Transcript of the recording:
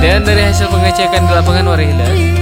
Dan dari hasil pengecekan di lapangan warga Hilal,